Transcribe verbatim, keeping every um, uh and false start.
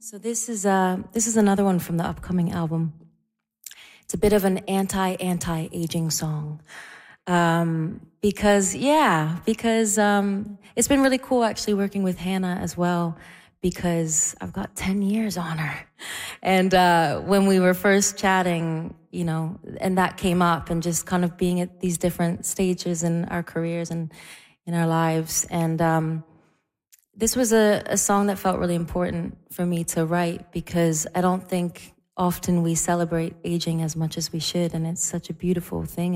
So this is uh this is another one from the upcoming album. It's a bit of an anti-anti-aging song. Um, because yeah, because um, it's been really cool actually working with Hannah as well, because I've got ten years on her. And uh, when we were first chatting, you know, and that came up, and just kind of being at these different stages in our careers and in our lives. And um, this was a, a song that felt really important for me to write, because I don't think often we celebrate aging as much as we should, and it's such a beautiful thing.